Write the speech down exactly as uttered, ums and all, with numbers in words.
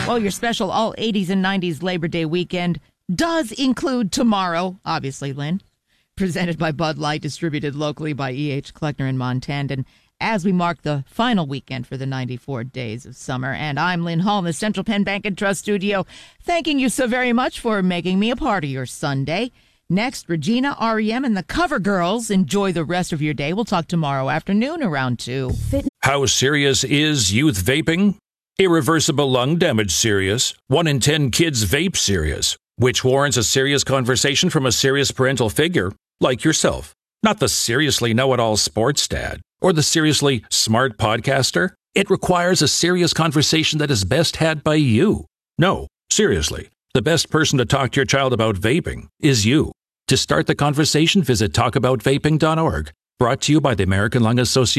Well, your special all eighties and nineties Labor Day weekend does include tomorrow, obviously, Lynn. Presented by Bud Light, distributed locally by E H. Kleckner and Montandon, as we mark the final weekend for the ninety-four days of summer. And I'm Lynn Hall in the Central Penn Bank and Trust studio, thanking you so very much for making me a part of your Sunday. Next, Regina, R E M, and the Cover Girls. Enjoy the rest of your day. We'll talk tomorrow afternoon around two. How serious is youth vaping? Irreversible lung damage serious. One in ten kids vape serious, which warrants a serious conversation from a serious parental figure like yourself. Not the seriously know-it-all sports dad or the seriously smart podcaster. It requires a serious conversation that is best had by you. No, seriously, the best person to talk to your child about vaping is you. To start the conversation, visit talk about vaping dot org. Brought to you by the American Lung Association.